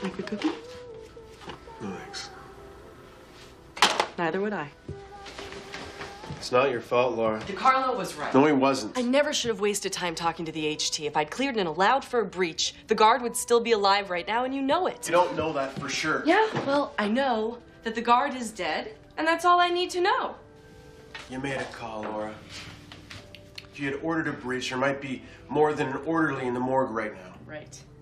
like a cookie? No, thanks. Neither would I. It's not your fault, Laura. DiCarlo was right. No, he wasn't. I never should have wasted time talking to the HT. If I'd cleared and allowed for a breach, the guard would still be alive right now, and you know it. You don't know that for sure. Yeah, well, I know that the guard is dead, and that's all I need to know. You made a call, Laura. If you had ordered a breach, there might be more than an orderly in the morgue right now. Right.